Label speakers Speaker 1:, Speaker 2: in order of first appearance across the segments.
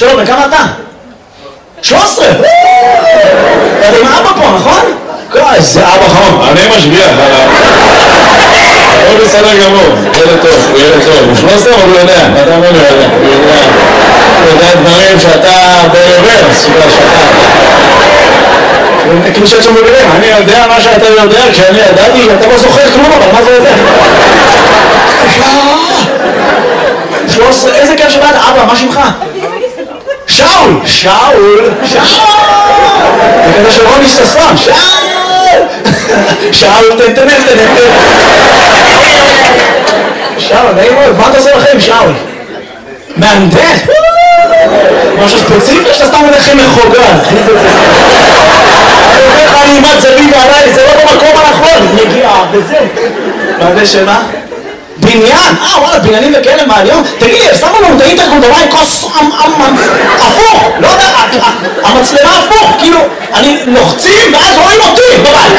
Speaker 1: שלום, בן כמה אתה? 13! אתה עם אבא פה, נכון?
Speaker 2: איזה אבא חום, אני משגיח עליו. הוא בסדר גמור, ילד טוב, הוא ילד טוב. הוא 13 אבל הוא יודע, אתה אומר הוא יודע. הוא יודע דברים שאתה ברוורס, שאתה.
Speaker 1: כאילו שאת שם בגלל,
Speaker 2: אני יודע מה שאתה יודע, כשאני ידעתי, אתה לא זוכר כלום, אבל מה זה יודע?
Speaker 1: 13, איזה כיף שבאת, אבא, מה שמך? שאול! שאול! שאול! זה כזה של רוני ששון, שאול! שאול, תן. שאול, נעים מאוד, מה אתה עושה לכם, שאול? מהנדס? משהו ספציפי שאתה סתם הולך מחוגג. אני אומר לך, אני אימת זווית עליי, זה לא במקום הנכון. נגיעה, וזה. מהנדס שמה? בניין? וואלה, בניינים וכאלה מהיום? תגיד לי, שמו לנו את האינטרקום דומה עם כוס הפוך, לא יודע, המצלמה הפוך, כאילו, אני לוחצים ואז רואים אותי בבית.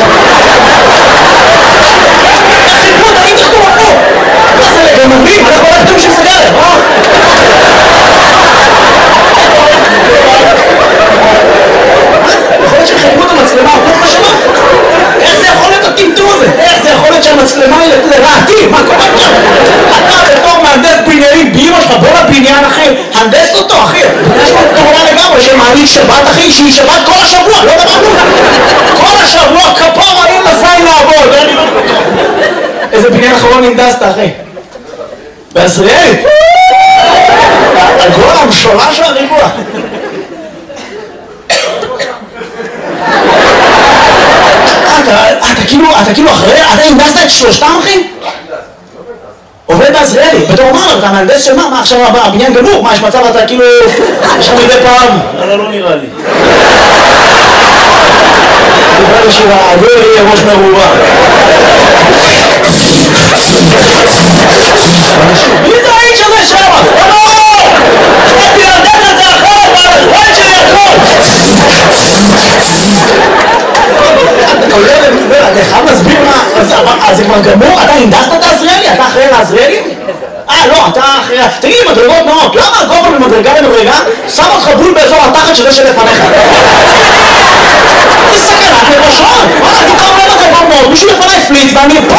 Speaker 1: חיפרו את האינטרקום הפוך. מה זה לגנבים? אנחנו הולכתם של סגרת, יכול להיות שחיפרו את המצלמה הפוך בשמה? איך זה יכול להיות הטמטום הזה? איך זה יכול להיות שהמצלמה היא לרעתי? מה קורה פה? אתה בתור מהנדס בניינים באמא שלך, בוא לבניין אחי, הנדס אותו אחי. יש לו תאורה לגמרי שמעלים שבת אחי, שהיא שבת כל השבוע, לא דבר כלום. כל השבוע כפר אין לזין לעבוד. איזה בניין אחרון הנדסת אחי? בעזריאלי? הגול המשולש והריבוע. אתה כאילו אחרי, אתה הנדסת את שלושתם אחי? עובד בעזריאלי, בתור אומר, אתה מהנדס של מה עכשיו הבניין גמור? מה יש מצב אתה כאילו, יש לך מדי פעם? לא נראה לי. נראה לי שהגול יהיה ראש מרובה. מי זה האיש הזה שם? באתי להנדס את זה אחרת, והזמן שלי הכל! אתה חייב להסביר מה, אז זה כבר גמור? אתה הנדסת את העזריאלי? אתה אחראי לעזריאלים? לא, אתה אחראי... תגיד לי, מדרגות נאות, למה הגובה ממדרגה למדרגה שם אותך בול באזור התחת שזה שלפניך? זה סכנת לראשון! אני קרוב למדרגות נאות, מישהו לפניי פליץ ואני פה,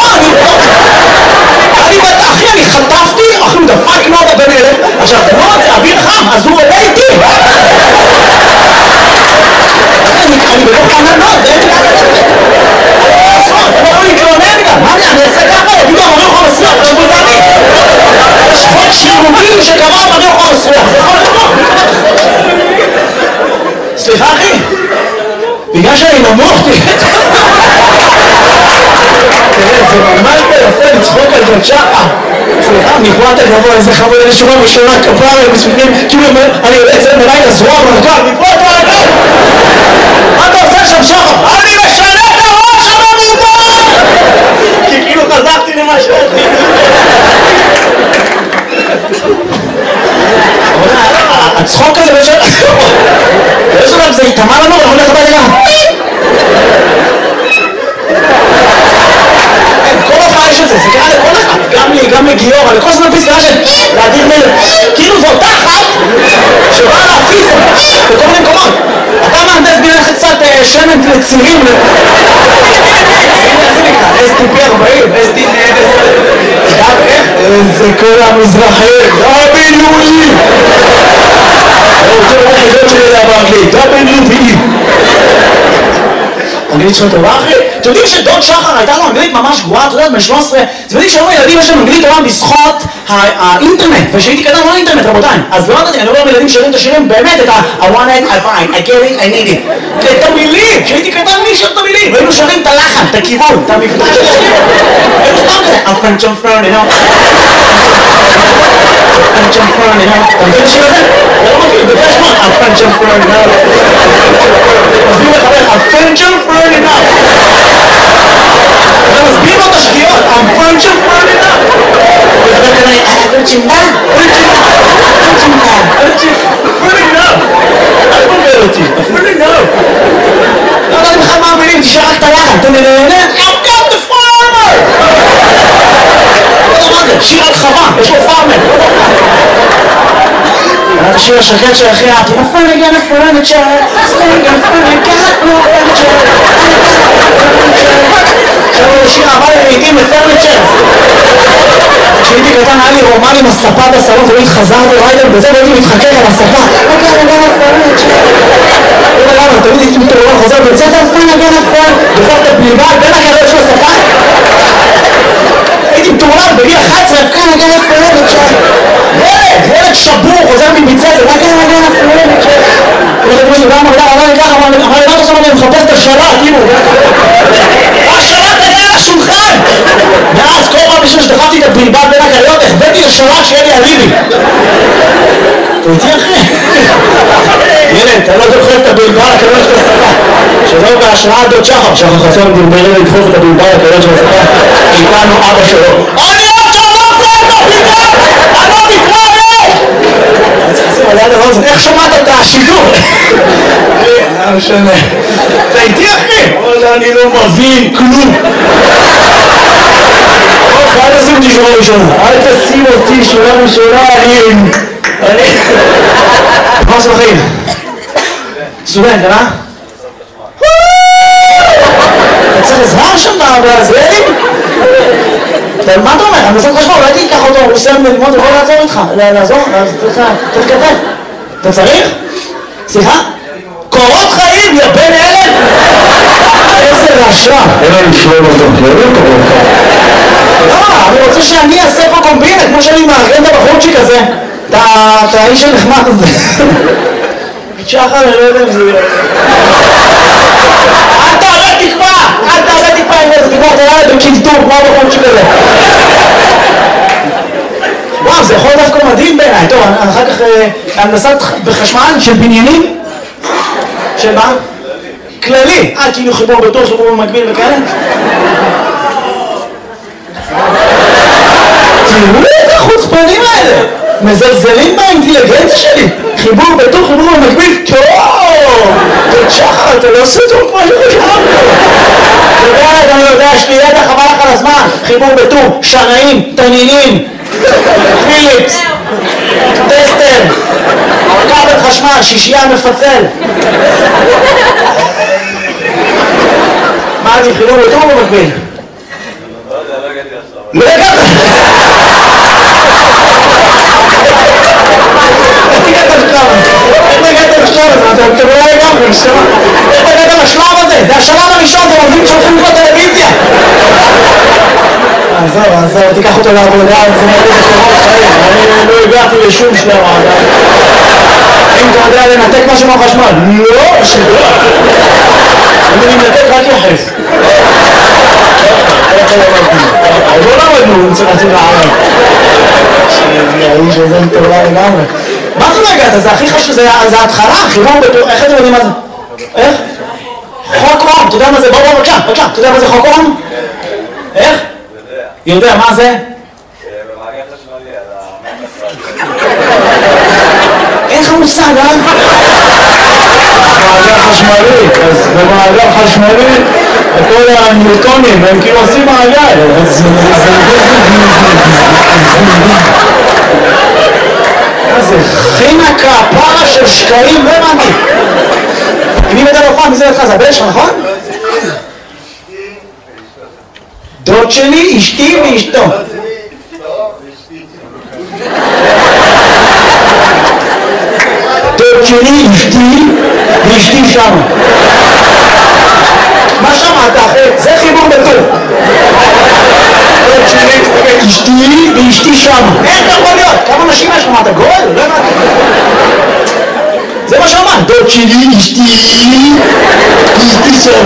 Speaker 1: אחי, אני חטפתי, אחי, הוא דפק נאות הבן אלף, עכשיו, נאות זה אוויר חם, אז הוא עולה איתי! אני בתוך ענן נאות, זה אין לי אני יכול להתלונן גם, מה אני אעשה ככה? יגידו, אני יכול לסלח, זה גוזני יש חוק שירומים שקבע אני יכול לסלח, זה יכול לבוא סליחה אחי בגלל שאני נמוך תראה, זה ממש ביפה לצחוק על ג'ת שחה סליחה, מפה אתה גבוה, איזה חמוד, איזה שורה בשורה כפרה, מספיקים כאילו אני יוצא את מלאי לזרוע מרכב, מפה אתה רגע מה אתה עושה שם שחה? אני משנה את הראש הממובר! כי כאילו חזרתי למה שעשיתי הצחוק הזה באיזשהו דבר זה יתאמה לנו, אני הולך הביתה כל הופעה יש את זה, זה קרה לכל אחד, גם לי, גם לגיור, לכל זמן פסקה של להדיר מלך כאילו זו אותה אחת שבאה להפיס בכל מיני מקומות אתה מהנדס בינך קצת שמן לצירים איך זה נקרא? STP 40, STP איך? זה כל המזרחי WE אני רוצה לראות חידות שלי זה באנגלית WVE אנגלית שלו טובה אחי? אתם יודעים שדוד שחר הייתה לו אנגלית ממש גרועה, אתה יודעת, בן 13 אתם יודעים שהיום הילדים יש להם אנגלית טובה בזכות האינטרנט ושהייתי קטן לא אינטרנט רבותיי אז לא יודעתי, אני אומר לילדים שרים את השירים באמת את I want it, I find, I get it, I need it את המילים, שהייתי קטן מי שר את המילים והיינו שרים את הלחן, את הכיוון, את המבטא של השיר היינו סתם כזה I'm French and Fern, you know French and Fern, you know אתה מבין השיר הזה? זה לא מכיר, זה פרש מאוד I'm French and Fern, you know מסביר לחבר, I'm French and Fern, you know אתה מסביר לו את השגיאות I'm French and Fern, you know פרצ'ינדה, אל תבלבל אותי, אפילו לא לא יודעת בכלל מה המילים, תשאר רק את הלחן I've got the farmer לא יודע מה זה, שיר על חווה, יש לו פארמר את השיר השקט שהכי אהבתי. נפלגן הפרנצ'ר, סטנגן פרנצ'ר, לא פרנצ'ר. עכשיו הוא שיר אהבה לעיתים לפרנצ'ר. כשהייתי קטן היה לי רומן עם הספה בסלון, תמיד חזרתי ריידר בזה והייתי מתחכך על הספה. נפלגן הפרנצ'ר. למה, תמיד הייתי מתעורר חוזר בית ספר, נפלגן הפרנצ'ר. דוחף את הבלבל בין הגדול של הספה. הייתי מתעורר בגיל 11, נפלגן הפרנצ'ר. ילד שבור, חוזר מביצה, זה רק נגן הפרנצ'ר. אמר לי, מה אתה שם אני מחפש את השלט, תראו. השלט היה על השולחן! ואז כל פעם בשביל שדחפתי את הבלבל בין הקריות, החבאתי לשלט שיהיה לי אליבי. אתה איתי אחי? ילד, אתה לא דוחף את הבלבל הקריות של הספה. שלא בהשראת דוד שחר, שחר חסון דרברי לדחוף את הבלבל הקריות של הספה. איתנו אבא שלו. אני עוד שלום את הבלבל! אני לא מתראה! אני צריך לשים על יד הרוזן, איך שמעת את השידור? לא משנה. אתה איתי אחי? אני לא מבין כלום. אל תשים אותי שורה ראשונה. אל תשים אותי שורה ראשונה, אני... מה עושה בחיים? סטודנט, אה? אתה צריך עזרה שם בהזבלים? מה אתה אומר? אני מנסה חשבון, אולי תיקח אותו, הוא סיים ללמוד, הוא יכול לעזור איתך. לעזור? צריך כתב. אתה צריך? סליחה? קורות חיים, יא בן אלף! איזה רשע!
Speaker 2: אין לנו לשלול אותו, לא קורות חיים.
Speaker 1: לא, אני רוצה שאני אעשה פה קומבינה, כמו שאני מארגן את הבחורצ'יק הזה. את האיש הנחמד הזה. שחר, אני לא יודע אם זה יהיה. אל תעלה תקווה! אל תעלה תקווה עם איזה תקווה, אתה ילד בקינטור, כמו הבחורצ'יק הזה. וואו, זה יכול דווקא מדהים בעיניי. טוב, אחר כך הנדסת בחשמל של בניינים. של מה? כללי. כאילו חיבור בטוח, חיבור במקביל וכאלה. תראו את החוצפנים האלה. מזלזלים באינטליגנציה שלי. חיבור בטוח, חיבור במקביל. טוב, שחר, אתה לא עושה טוב כמו שחר. אני יודע, יש לי ידע חבל לך על הזמן. חיבור בטור, שנאים, תנינים, פיליפס, טסטר, כבל חשמל, שישייה מפצל. מה אני, חיבור בטור או במקביל? לא הגעת! איך הגעת לשלב הזה? אתה לא לגמרי, איך הגעת לשלב הזה? זה השלב הראשון, זה עובדים שהולכים לקרוא טלוויזיה. עזוב, תיקח אותו לעבודה, זה מראה בקורות חיים. אני לא הגעתי לשום שלב עדיין. אם אתה יודע לנתק משהו מהחשמל? לא, שלא. אני מנתק רק יחס. עוד לא למדנו, נצא לערב. האיש הזה מטורלה לגמרי. מה זה לא הגעת? זה הכי חשוב, זה ההתחלה, חיבור בטור, איך אתם יודעים מה זה? איך? חוק אום, אתה יודע מה זה? בוא, בבקשה, אתה יודע מה זה חוק אום? איך? יודע, מה זה?
Speaker 3: במעגל חשמלי,
Speaker 1: אין לך מושג, אה?
Speaker 2: במעגל חשמלי, אז במעגל חשמלי כל הניוטונים הם כאילו עושים מעגל.
Speaker 1: מה זה? חינה כפרה של שקעים, לא הבנתי. מי מדבר בפעם? מי זה לך? זה הבן שלך, נכון? דוד שלי, אשתי ואשתו. דוד שלי, אשתי ואשתי שם. מה שמעת אחי? זה חיבור בטור. דוד שלי, אשתי ואשתי שם. איך אתה יכול להיות? כמה נשים יש לך? מה אתה גול? לא הבנתי. זה מה שאמרת. דוד שלי, אשתי ואשתי שם.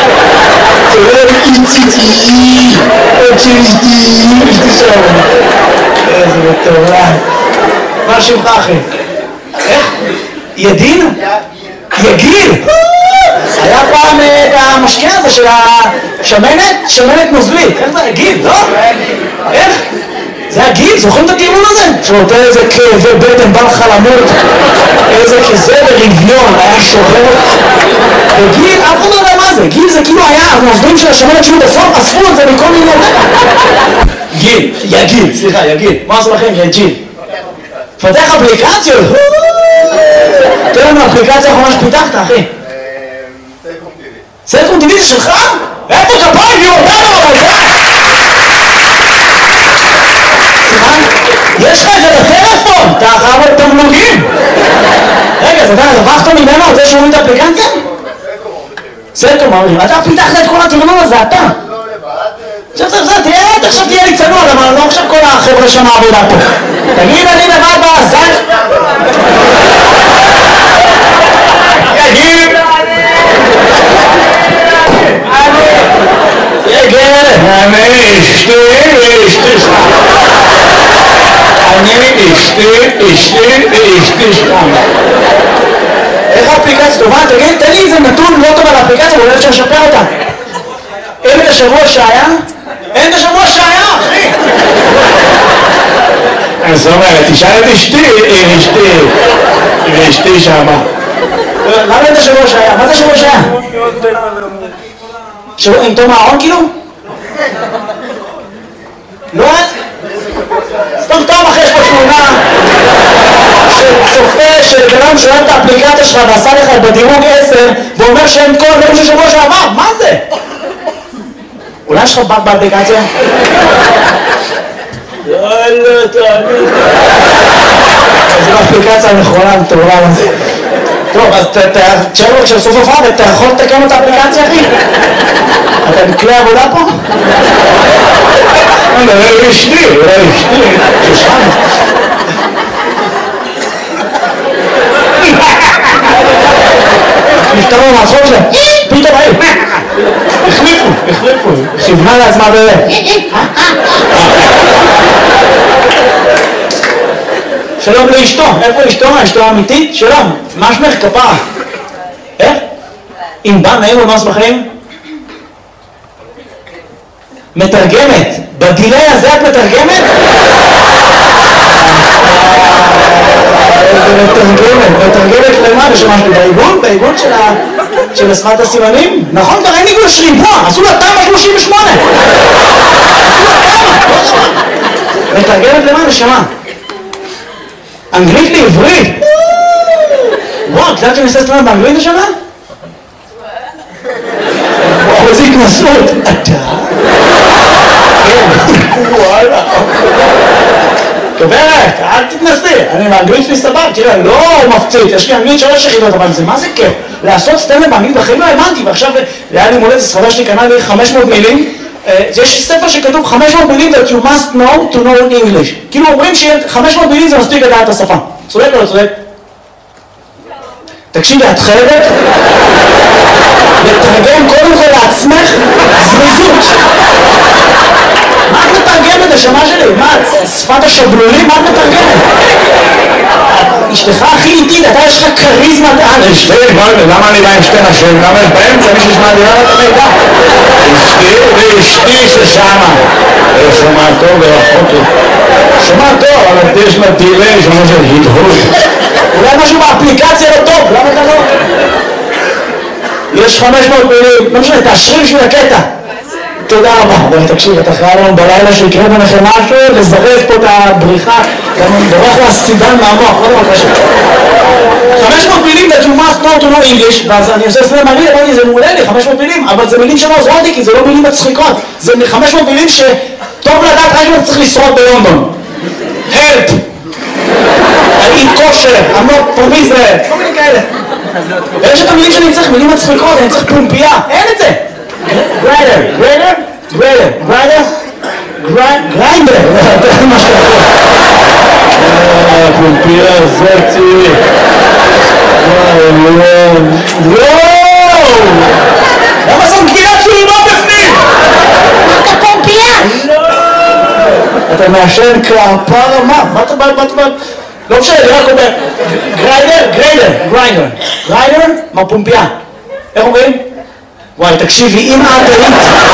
Speaker 1: איציצי, עוד שלישתי, אשתי שם. איזה מטורף. מה שמך אחי? איך? ידין? יגיל? היה פעם את המשקה הזה של השמנת? שמנת נוזלית. איך זה? יגיל, לא? איך? זה הגיל, זוכרים את הטיעון הזה? שנותן איזה כאבי בטן, בא לך למות, איזה כזה ורביון, היה שובר. וגיל, אף אחד לא יודע מה זה, גיל זה כאילו היה, הנוזלים של השמנת שהוא בסוף, אספו את זה מכל מיני... גיל, יגיל, סליחה, יגיל. מה עושה לכם? יגיל. פתח אפליקציות, תן לנו אפליקציה האחרונה שפיתחת, אחי.
Speaker 3: סלקום טיווי.
Speaker 1: סלקום טיווי זה שלך? איפה כפיים? יהיו אותנו אבל זה! סליחה? יש לך את זה בטלפון! אתה חייב עוד תמלוגים! רגע, אז אתה רווחת ממנו על זה שהוא את האפליקציה? סלקום אומרים. אתה פיתחת את כל התכנון הזה, אתה! עכשיו תהיה לי צנוע, למה לא עכשיו כל החבר'ה שם העבודה פה. תגיד, אני לבד בעזר. יגיד.
Speaker 2: אני אשתי שם.
Speaker 1: איך האפליקציה טובה? תגיד, תן לי איזה נתון לא טוב על האפליקציה, ואולי אפשר לשפר אותה. אין את השבוע שהיה? אין את השבוע שהיה, אחי!
Speaker 2: זאת אומרת, תשאל את אשתי שמה.
Speaker 1: למה אין את השבוע שהיה? מה זה השבוע שהיה? שבוע עם תום הארון כאילו? לא? סתם אחרי יש פה תמונה של צופה של גרם שאוהב את האפליקציה שלך ועשה לך בדירוג 10 ואומר שהם כל הדברים של שבוע שעבר, מה זה? אולי יש לך בת באפליקציה? יאללה, תאמין. זו האפליקציה הנכונה, מטורלל הזה. טוב, אז תשאר לו כשסוף הופעה ואתה יכול לתקן את האפליקציה, אחי? אתה בכלי עבודה פה?
Speaker 2: אולי אשתי.
Speaker 1: ששם. נפתרו מהצחוק שלהם. פתאום היו. החליפו. כיוונה לעצמה שלום לאשתו. איפה אשתו? אשתו האמיתית? שלום. מה שמך? כפרה. איך? אם בא נעים ומס בחיים? מתרגמת. בדילי הזה את מתרגמת? איזה מתרגמת למה? בשמה שלי בעיגון של השפת הסימנים? נכון, כבר אין עיגון שריבוע, עשו לה תמ"א 38. מתרגמת למה? נשמה. אנגלית לעברית. וואו, את יודעת שאני עושה סטרנד באנגלית השנה? וואו, איזה התנסות. אתה? וואלה. גברת, אל תתנסי, אני באנגלית שלי סבב, תראה, לא מפציץ, יש לי אנגלית 3 יחידות, אבל זה מה זה כיף? לעשות סטנדאפ באנגלית בחיים לא האמנתי, ועכשיו היה לי מולדת, ספרה שלי קנה לי 500 מילים, יש ספר שכתוב 500 מילים that you must know to know English, כאילו אומרים ש500 מילים זה מספיק לדעת את השפה, צודק או לא צודק? תקשיבי, את חייבת לתרגם קודם כל לעצמך זריזות. מה את מתרגמת השמה שלי? מה, שפת השבלולים? מה את מתרגמת? אשתך הכי איטית, אתה יש לך קריזמת על.
Speaker 2: אשתי, למה אני בא עם שתי נשים? למה יש באמצע מי שישמע דירה את המידע? אשתי ששמה. שומע טוב ורחוק. שומע טוב, אבל יש לה דילי, שומע של הדהוד.
Speaker 1: אולי משהו באפליקציה לא טוב, למה אתה לא? יש 500 מילים, לא משנה, תאשרי בשביל הקטע. תודה רבה. בואי תקשיב, אתה חייב לנו בלילה שיקרה ביניכם משהו, לזרז פה את הבריחה, גם בורח לסידן מהמוח, לא דבר קשה. 500 מילים that you must know to know English, ואז אני עושה סלם מילים, אמרתי, זה מעולה לי, 500 מילים, אבל זה מילים שלא עוזרות לי, כי זה לא מילים מצחיקות. זה 500 מילים שטוב לדעת רק אם אתה צריך לשרוד בלונדון. help! I eat kosher, I'm not from Israel, כל מיני כאלה. ויש את המילים שאני צריך, מילים מצחיקות, אני צריך פומפייה, אין את זה. גריינדר, מה שאתה יכול.
Speaker 2: פומפייה זאתי.
Speaker 1: וואו! למה זאת גבינת שולמה בפנים?
Speaker 4: אתה פומפייה!
Speaker 1: אתה מעשן כפרה מה? מה אתה בא? לא משנה, אני רק אומר גריינדר, מה פומפייה? איך אומרים? וואי, תקשיבי, אם את היית...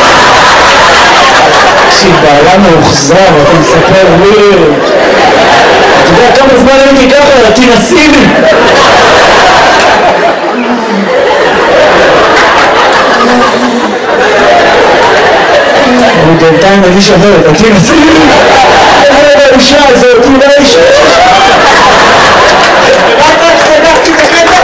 Speaker 1: תקשיב, בעלה מאוחזר, אתה מספר לי... אתה יודע כמה זמן הייתי ככה, תנסי לי! אני בינתיים מרגיש אחרת, תנסי לי! האישה הזאת, אולי אישה! רק סגרתי את הקטע!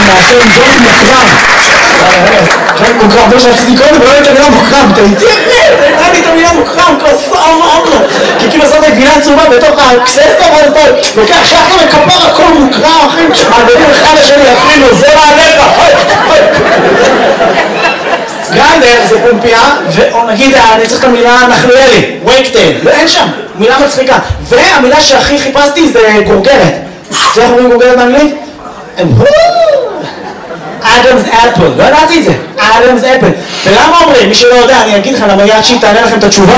Speaker 1: מעשן ג'וינט מוקרם. ג'וינט מוקרם, זה שרציתי קודם, ולא את המילה מוקרם, אתה איתי אחי, תראה לי את המילה מוקרם, כוסם, כי כאילו עושה את הגבינה צהובה בתוך הקססטה, ואז אתה לוקח שחר וכפר, הכל מוקרם, אחי, מעבדים אחד לשני, אפילו, זה מעליך, גרנדר זה פומפיה, או נגיד, אני צריך את המילה נחליאלי, וייקטייל, ואין שם, מילה מצחיקה. והמילה שהכי חיפשתי זה גורגרת. זה איך אומרים גורגרת באנגלית? אדמס אפל, לא ידעתי את זה, אדמס אפל. ולמה אומרים? מי שלא יודע, אני אגיד לך למה יד שהיא תענה לכם את התשובה.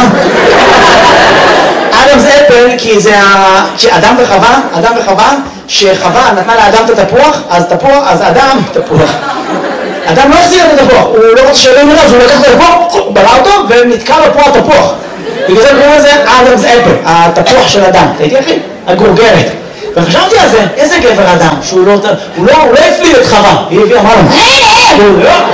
Speaker 1: אדמס אפל, כי זה אדם וחווה, שחווה נתנה לאדם את התפוח, אז אדם, תפוח. אדם לא החזיר את התפוח, הוא לא רוצה שאלה מראה, אז הוא לקח את התפוח, בלע אותו, ונתקע לו פה התפוח. בגלל זה קוראים לזה אדמס אפל, התפוח של אדם. תהייתי אחי? הגורגרת. וחשבתי על זה, איזה גבר אדם, שהוא לא הפליל את חווה, היא הביאה, אמרה לו,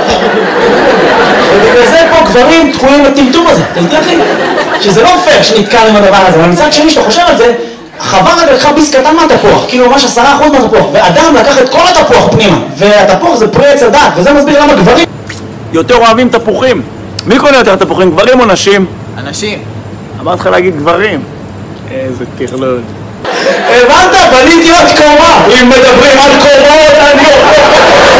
Speaker 1: ובגלל זה פה גברים תקועים לטמטום הזה, תהייתי אחי? שזה לא פייר שנתקע עם הדבר הזה, אבל מצד שני שאתה חושב על זה, חווה רק לקחה ביס קטן מהתפוח, כאילו ממש 10% מהתפוח, ואדם לקח את כל התפוח פנימה, והתפוח זה פרי עץ הדעת, וזה מסביר למה גברים יותר אוהבים תפוחים. מי קונה יותר תפוחים, גברים או נשים?
Speaker 5: אנשים.
Speaker 1: אמרת לך להגיד גברים. איזה תכלול. הבנת? בניתי עוד קומה. אם מדברים על קומות, אני...